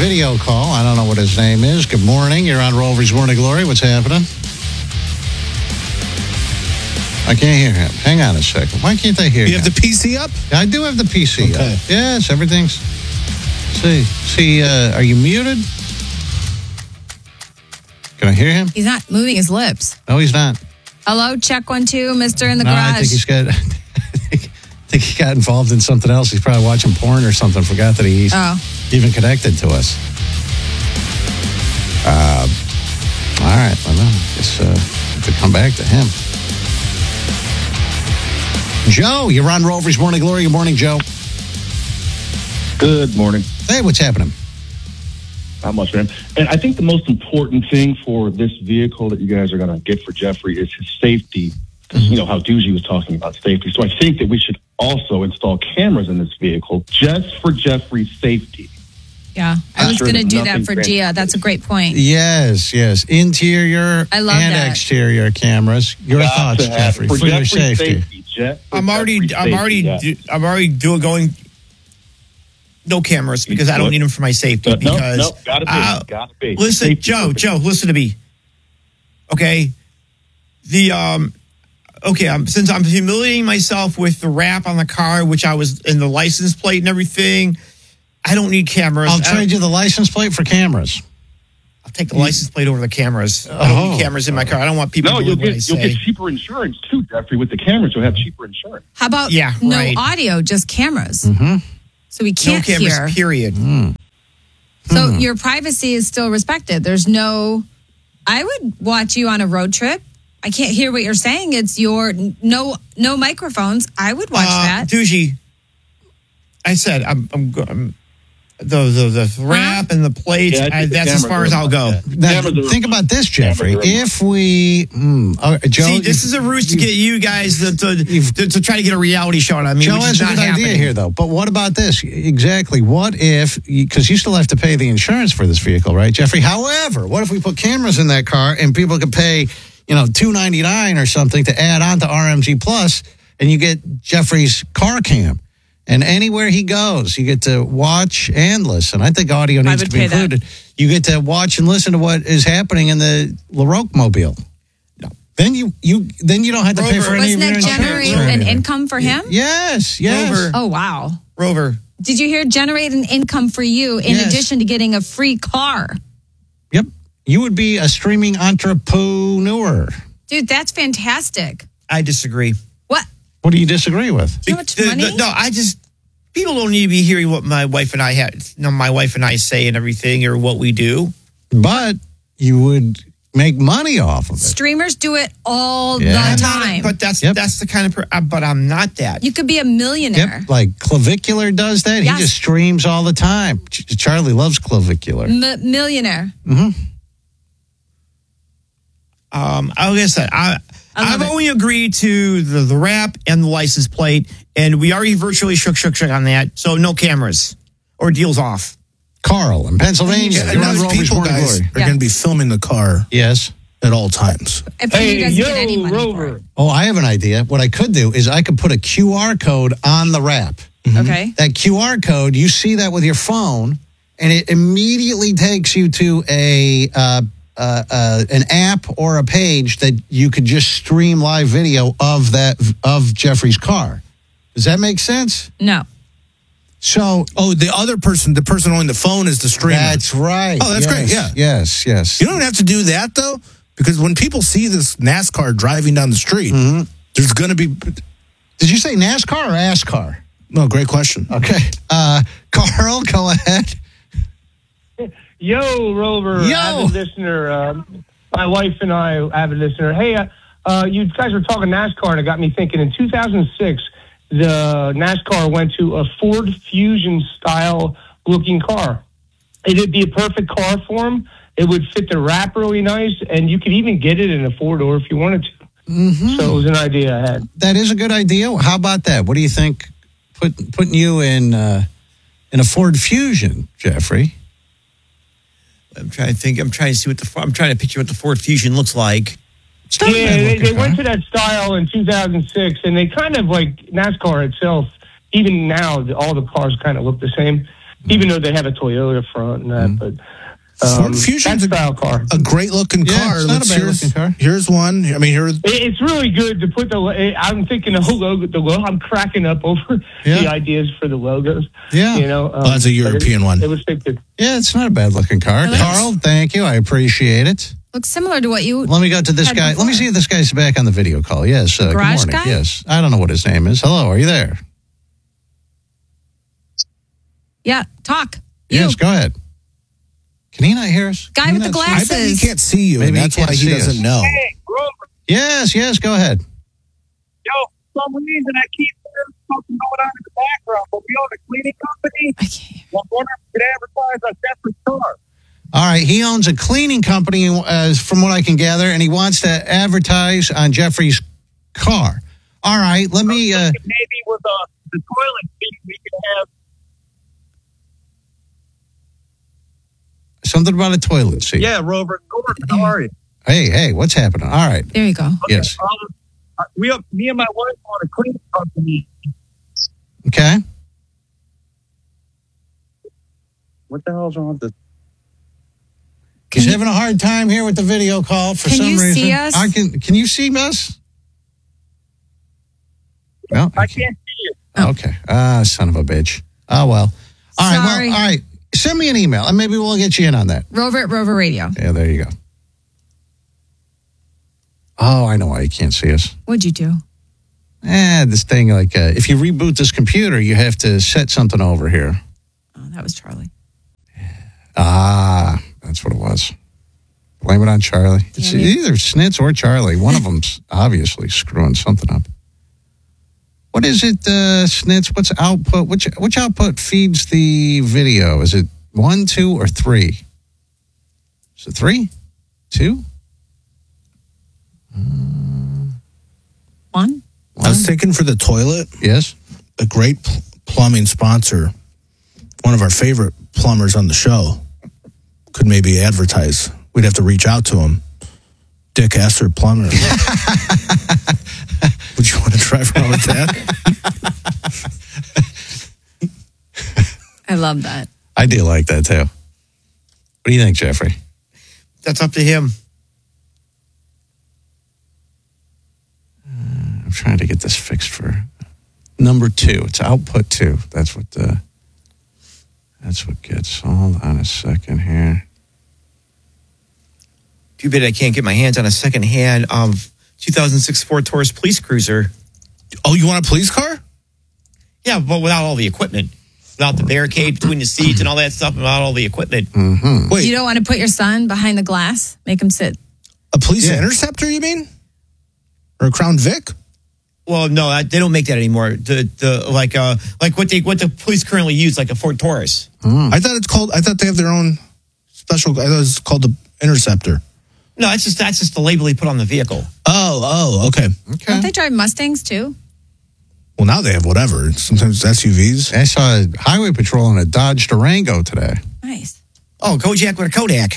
video call. I don't know what his name is. Good morning. You're on Rover's Morning Glory. What's happening? I can't hear him. Hang on a second. Why can't I hear you? You have the PC up? I do have the PC up. Yes, everything's... See, are you muted? Can I hear him? He's not moving his lips. No, he's not. Hello, check 1, 2, Mr. in the garage. I think he's got... I think he got involved in something else. He's probably watching porn or something. Forgot that he's even connected to us. All right. Well, I guess have to come back to him. Joe, you're on Rover's Morning Glory. Good morning, Joe. Good morning. Hey, what's happening? Not much, man. And I think the most important thing for this vehicle that you guys are going to get for Jeffrey is his safety. You know how Doogie was talking about safety. So I think that we should also install cameras in this vehicle just for Jeffrey's safety. Yeah, I was going to do that for Gia. That's a great point. Yes. Interior and exterior cameras. Your thoughts, Jeffrey, for your safety. I'm already going no cameras because I don't need them for my safety. No, gotta be. Listen, safety Joe, listen to me. Okay, since I'm humiliating myself with the wrap on the car, which I was in the license plate and everything, I don't need cameras. I'll trade you the license plate for cameras. I'll take the license plate over the cameras. I don't need cameras in my car. I don't want people to you'll get cheaper insurance too, Jeffrey. With the cameras, you'll have cheaper insurance. How about no audio, just cameras? Mm-hmm. So we can't hear. No cameras, hear. period. So your privacy is still respected. There's no... I would watch you on a road trip. I can't hear what you're saying. It's your no microphones. I would watch that. Doogie, I said I'm the wrap and the plates. That's as far as I'll go. Now, think about this, Jeffrey. If we, Joe, see, this is a ruse to get you guys to try to get a reality show on me. Joe has a good idea here, though. But what about this? Exactly. What if? Because you still have to pay the insurance for this vehicle, right, Jeffrey? However, what if we put cameras in that car and people could pay, $299 or something to add on to RMG Plus, and you get Jeffrey's car cam. And anywhere he goes, you get to watch and listen. I think audio needs to be included. You get to watch and listen to what is happening in the LaRoque mobile. No. Then you don't have to pay for any of your insurance. Wasn't that generate an income for him? Yes. Rover. Oh, wow. Rover. Did you hear generate an income for you in addition to getting a free car? Yep. You would be a streaming entrepreneur. Dude, that's fantastic. I disagree. What do you disagree with? Too much money? No, people don't need to be hearing what my wife and I say and everything, or what we do. But you would make money off of it. Streamers do it all the time. But that's the kind of but I'm not that. You could be a millionaire. Yep, like Clavicular does that. Yes. He just streams all the time. Charlie loves Clavicular. Millionaire. Mm-hmm. Like I said, I've only agreed to the wrap and the license plate, and we already virtually shook on that. So no cameras or deals off. Carl in Pennsylvania. And those people guys are going to be filming the car. Yes. At all times. Rover. Oh, I have an idea. What I could do is I could put a QR code on the wrap. Mm-hmm. Okay. That QR code, you see that with your phone, and it immediately takes you to an app or a page that you could just stream live video of Jeffrey's car. Does that make sense? No. So, the person owning the phone is the streamer. That's right. Oh, that's great. Yeah. Yes. You don't have to do that though, because when people see this NASCAR driving down the street, there's going to be. Did you say NASCAR or ASCAR? No, great question. Okay. Carl, go ahead. Yo, Rover, avid listener. My wife and I, avid listener. Hey, you guys were talking NASCAR, and it got me thinking. In 2006, the NASCAR went to a Ford Fusion-style looking car. It'd be a perfect car for him. It would fit the wrap really nice, and you could even get it in a four-door if you wanted to. Mm-hmm. So it was an idea I had. That is a good idea. How about that? What do you think? Putting you in a Ford Fusion, Jeffrey. I'm trying to think. I'm trying to picture what the Ford Fusion looks like. They went to that style in 2006, and they kind of like NASCAR itself. Even now, all the cars kind of look the same. even though they have a Toyota front and that. But Ford Fusion's that style car. a great looking Yeah, car. it's not a bad looking car. Here's one. I mean, here. It's really good to put I'm thinking the logo. I'm cracking up over Yeah. the ideas for the logos. Yeah. You know, that's a European one. It was good. Yeah, it's not a bad looking car. It is. Carl, thank you. I appreciate it. Looks similar to what you. Let me go to this Had guy. before. Let me see if this guy's back on the video call. Yes. Good Garage morning. guy? Yes. I don't know what his name is. Hello. Are you there? Yeah, talk. Yes. You. Go ahead. Can he not hear us? Guy Can he with the not see I us? bet he glasses. can't see you, Maybe and he that's can't why he see us. doesn't know. Hey, Grover. Yes. Go ahead. Yo, for some reason I keep hearing something going on in the background, but we own a cleaning company. I can't. I'm wondering if we could advertise on Jeffrey's car. All right. He owns a cleaning company, from what I can gather, and he wants to advertise on Jeffrey's car. All right. Let me. Maybe with the toilet seat we could have. Something about a toilet seat. Yeah, Rover. Gordon, how are you? Hey. What's happening? All right. There you go. Okay, Yes. me and my wife own a cleaning company. Okay. What the hell's wrong with this? He's having a hard time here with the video call for Can some you reason. see us? Can you see us? No. I can't see you. Okay. Son of a bitch. Oh well. All right. Sorry. Well. All right. Send me an email and maybe we'll get you in on that. Rover at Rover Radio. Yeah. There you go. Oh, I know why you can't see us. What'd you do? This thing like if you reboot this computer, you have to set something over here. Oh, that was Charlie. That's what it was. Blame it on Charlie. It's Damn it. either Snitz or Charlie. One of them's obviously screwing something up. What is it, Snitz? What's output? Which output feeds the video? Is it 1, 2, or 3? Is it 3? 2? One? I was thinking for the toilet, Yes. a great plumbing sponsor, one of our favorite plumbers on the show, could maybe advertise. We'd have to reach out to him. Dick Esser Plumber. Would you want to drive around with that? I love that. I do like that too. What do you think, Jeffrey? That's up to him. I'm trying to get this fixed for number 2. It's output 2. That's what gets. Hold on a second here. Too bad I can't get my hands on a second hand 2006 Ford Taurus police cruiser. Oh, you want a police car? Yeah, but without all the equipment. Without the barricade between the seats and all that stuff, without all the equipment. Wait, You don't want to put your son behind the glass? Make him sit. a police Yeah. interceptor, you mean? Or a Crown Vic? Well, no, they don't make that anymore. Like what the police currently use, like a Ford Taurus. I thought they have their own special. I thought it was called the Interceptor. No, that's just the label they put on the vehicle. Oh, okay. Okay. Don't they drive Mustangs too? Well, now they have whatever. Sometimes it's SUVs. I saw a highway patrol in a Dodge Durango today. Nice. Oh, Kojak with a Kodak.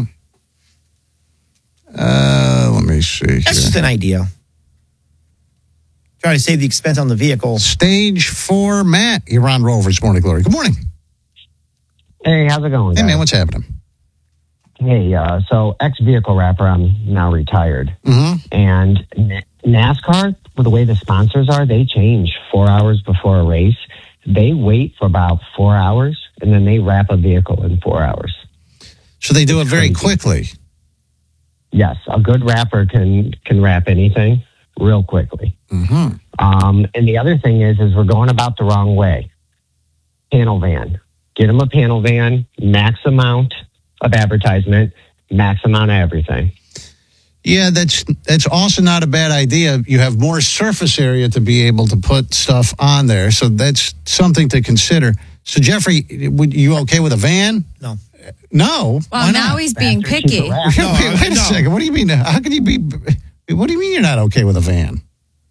Let me see That's here. just an idea. Try to save the expense on the vehicle. Stage 4, Matt. You're on Rover's Morning Glory. Good morning. Hey, how's it going, Hey, guys? man, what's happening? Hey, so ex-vehicle rapper, I'm now retired. Mm-hmm. And NASCAR, the way the sponsors are, they change 4 hours before a race. They wait for about 4 hours, and then they wrap a vehicle in 4 hours. So they do it very crazy. quickly. Yes, a good rapper can wrap anything real quickly. Mm-hmm. And the other thing is we're going about the wrong way. Panel van. Get them a panel van, max amount of advertisement, max amount of everything. Yeah, that's also not a bad idea. You have more surface area to be able to put stuff on there. So that's something to consider. So, Jeffrey, you okay with a van? No. No? Well, Why now not? he's being Faster, picky. cheaper wrap. Wait a no. second. What do you mean? How can you be... What do you mean you're not okay with a van?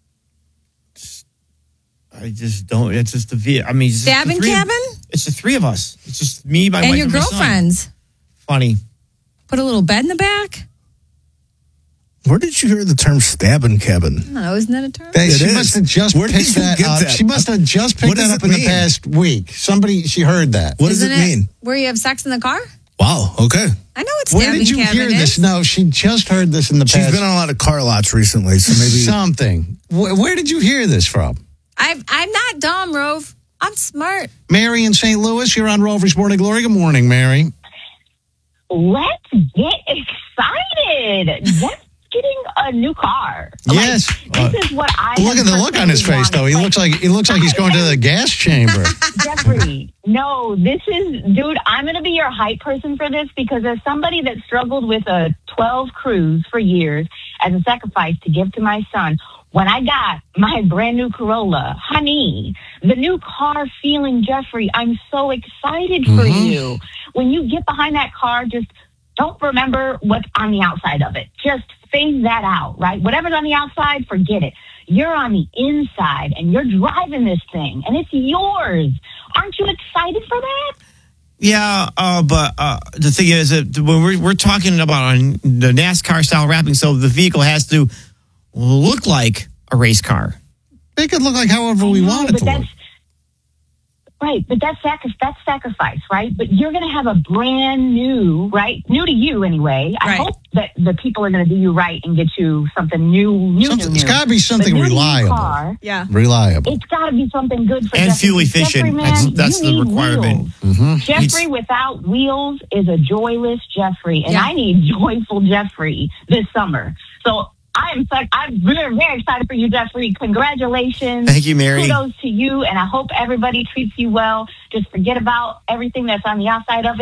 I just don't. It's just the vehicle. I mean, it's just the Stabbing three of- cabin? It's the three of us. It's just me, my And wife, your and my son. girlfriends. Funny. Put a little bed in the back? Where did you hear the term stabbing cabin? I don't know, isn't that a term? She is. must have just Where did picked you that get up. that? She must have just picked What does that up it in the mean? past week. She heard that. What does Isn't it mean? Where you have sex in the car? Wow. Okay. I know it's Where stabbing did you cabin hear is. this? No, she just heard this in the She's past. been on a lot of car lots recently, so maybe. Something. Where did you hear this from? I'm not dumb, Rove. I'm smart. Mary in St. Louis, you're on Rover's Morning Glory. Good morning, Mary. Let's get excited. Jeff's getting a new car. Yes. This is what I Look at the look on his face, though. He looks like he's going to the gas chamber. Jeffrey, no, dude, I'm going to be your hype person for this because as somebody that struggled with a 12 Cruise for years as a sacrifice to give to my son, when I got my brand new Corolla, honey, the new car feeling, Jeffrey, I'm so excited for you. When you get behind that car, just don't remember what's on the outside of it. Just phase that out, right? Whatever's on the outside, forget it. You're on the inside and you're driving this thing and it's yours. Aren't you excited for that? Yeah, but the thing is that when we're talking about the NASCAR style wrapping, so the vehicle has to look like a race car. Make it look like however we want it to look. Right, but that's sacrifice, right? But you're going to have a brand new, right? New to you anyway. I hope that the people are going to do you right and get you something new. It's got to be something But new to you reliable. Car, Yeah. Reliable. it's got to be something good for And Jeffrey. fuel efficient. Jeffrey, man, That's you the need requirement. wheels. Jeffrey without wheels is a joyless Jeffrey, and I need joyful Jeffrey this summer. So I'm very, very excited for you, Jeffrey. Congratulations. Thank you, Mary. Kudos to you, and I hope everybody treats you well. Just forget about everything that's on the outside of it.